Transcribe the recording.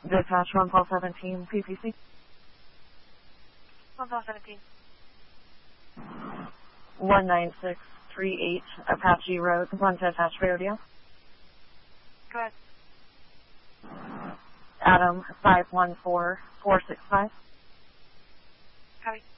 Dispatch 11217 PPC. 11217. 19638 Apache Road, 1 to attach radio. Go ahead. Adam 514465. Copy.